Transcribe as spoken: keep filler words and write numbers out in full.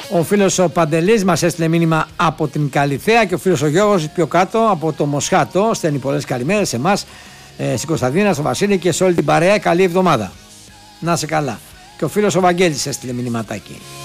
Ο φίλος ο Παντελής μας έστειλε μήνυμα από την Καλιθέα και ο φίλος ο Γιώργος πιο κάτω από το Μοσχάτο. Στέλνει πολλές καλημέρες σε εμάς, ε, στην Κωνσταντίνα, στον Βασίλη και σε όλη την παρέα. Καλή εβδομάδα. Να σε καλά. Και ο φίλος ο Βαγγέλης έστειλε μηνυματάκι.